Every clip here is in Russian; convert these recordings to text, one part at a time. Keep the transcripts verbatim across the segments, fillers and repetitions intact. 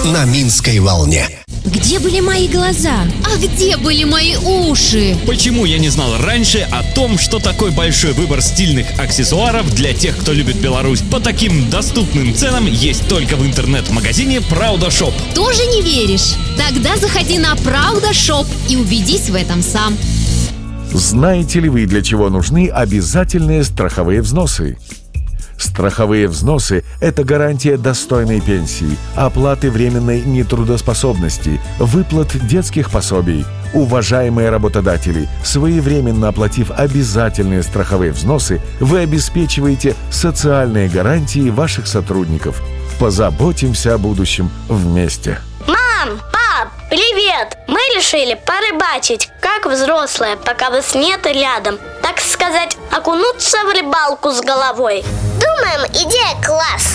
на Минской волне. Где были мои глаза? А где были мои уши? Почему я не знал раньше о том, что такой большой выбор стильных аксессуаров для тех, кто любит Беларусь, по таким доступным ценам есть только в интернет-магазине Правда Шоп? Тоже не веришь? Тогда заходи на Правда Шоп и убедись в этом сам. Знаете ли вы, для чего нужны обязательные страховые взносы? Страховые взносы – это гарантия достойной пенсии, оплаты временной нетрудоспособности, выплат детских пособий. Уважаемые работодатели, своевременно оплатив обязательные страховые взносы, вы обеспечиваете социальные гарантии ваших сотрудников. Позаботимся о будущем вместе. Мам, пап, привет! Мы решили порыбачить, как взрослые, пока вас нет рядом. Так сказать, окунуться в рыбалку с головой. Думаем, идея класс.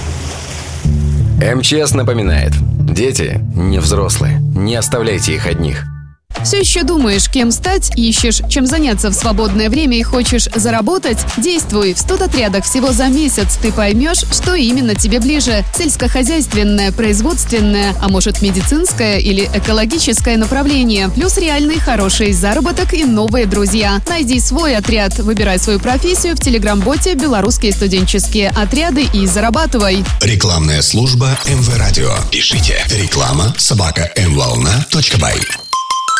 МЧС напоминает: дети не взрослые, не оставляйте их одних. Все еще думаешь, кем стать, ищешь, чем заняться в свободное время и хочешь заработать? Действуй! В студотрядах всего за месяц ты поймешь, что именно тебе ближе. Сельскохозяйственное, производственное, а может медицинское или экологическое направление. Плюс реальный хороший заработок и новые друзья. Найди свой отряд, выбирай свою профессию в телеграм-боте «Белорусские студенческие отряды» и зарабатывай. Рекламная служба эм вэ Радио. Пишите реклама собака эм волна точка бай.